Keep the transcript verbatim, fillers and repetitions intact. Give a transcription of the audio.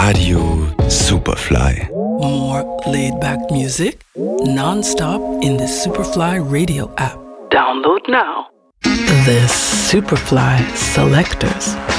Radio Superfly. More laid-back music, non-stop in the Superfly radio app. Download now. The Superfly Selectors.